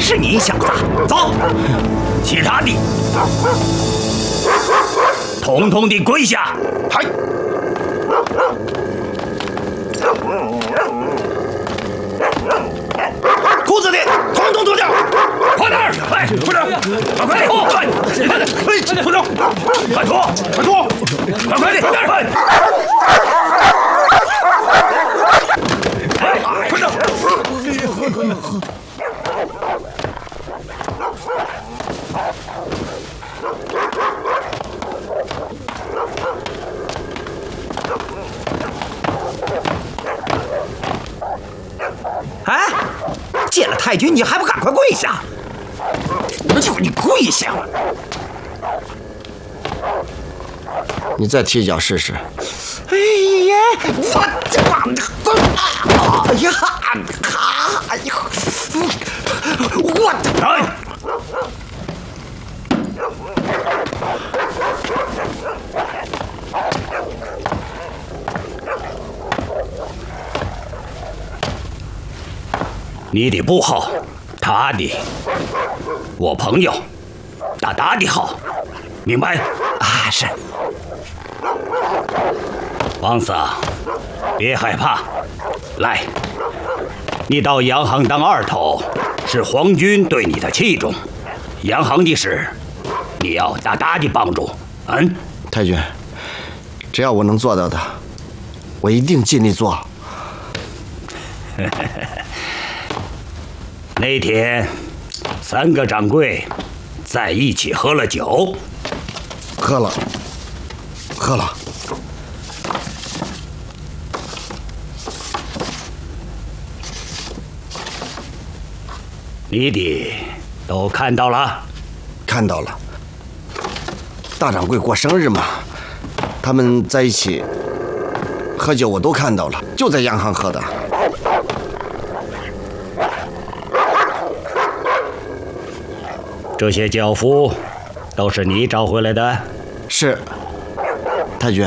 是你小子！ 走，其他的统统的跪下！ 嗨！裤子的统统脱掉！ 快点儿！快，快点！快快脱！快点！ 脱掉！ 快脱！ 快脱！ 快快的！快点！快！ 快点！ 哎，见了太君你还不赶快跪下！就你跪下！ 你再踢脚试试。 哎呀，我这哎呀，哎呀，我来！你的不好，他的，我朋友，他的好，明白？ 啊，是。 王四，别害怕，来，你到洋行当二头，是皇军对你的器重。洋行的事，你要大大的帮助。 太君，只要我能做到的，我一定尽力做。 那天，3个掌柜在一起喝了酒。 喝了。 你的都看到了？ 看到了。大掌柜过生日嘛，他们在一起喝酒，我都看到了，就在洋行喝的。 这些轿夫都是你找回来的？ 是。太君，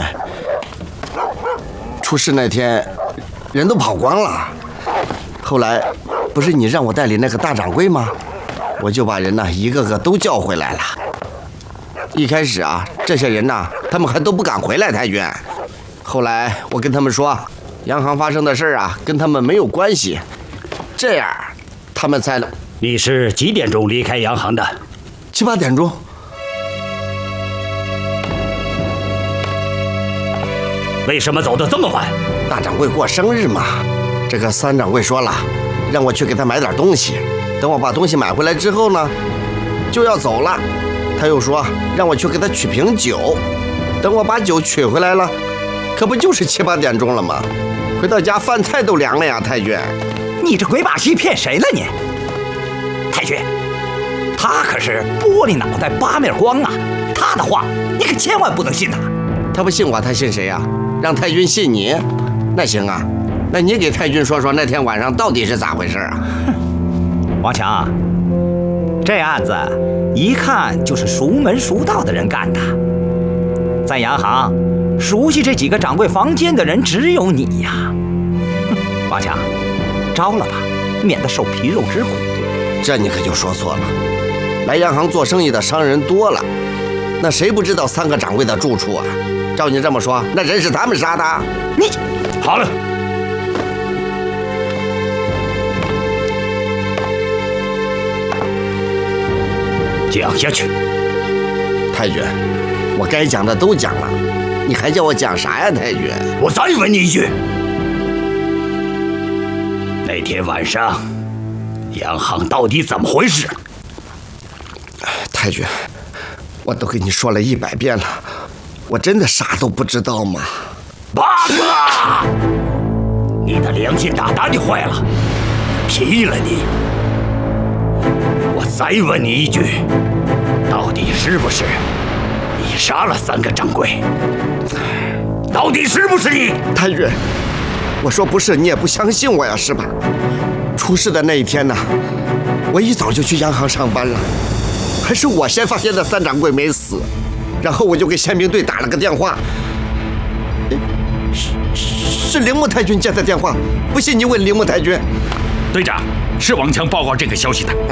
出事那天人都跑光了，后来不是你让我带领那个大掌柜吗？我就把人呢一个个都叫回来了。一开始啊，这些人呢，他们还都不敢回来，太君。后来我跟他们说，洋行发生的事啊，跟他们没有关系，这样他们才能。 你是几点钟离开洋行的 ？7、8点钟。 为什么走得这么晚？ 大掌柜过生日嘛，这个3掌柜说了，让我去给他买点东西。等我把东西买回来之后呢，就要走了。他又说让我去给他取瓶酒。等我把酒取回来了，可不就是7、8点钟了吗？回到家饭菜都凉了呀，太君。 你这鬼把戏骗谁了你？太君，他可是玻璃脑袋8面光啊，他的话你可千万不能信他。 他不信我，他信谁呀？让太君信你？那行啊，那你给太君说说那天晚上到底是咋回事啊？ 王强，这案子一看就是熟门熟道的人干的，在洋行熟悉这几个掌柜房间的人只有你呀。王强，招了吧，免得受皮肉之苦。 这你可就说错了，来洋行做生意的商人多了，那谁不知道3个掌柜的住处啊？照你这么说，那人是他们杀的？ 你好了，讲下去。 太君，我该讲的都讲了，你还叫我讲啥呀，太君？ 我再问你一句，那天晚上洋行到底怎么回事？ 太君，我都跟你说了100遍了，我真的啥都不知道吗？ 八哥，你的良心大大的坏了，劈了你！我再问你一句，到底是不是你杀了3个掌柜？到底是不是你？ 太君，我说不是，你也不相信我呀，是吧？出事的那一天呢，我一早就去洋行上班了，还是我先发现的3掌柜没死，然后我就给宪兵队打了个电话。是铃木太君接的电话，不信你问铃木太君。 队长，是王强报告这个消息的。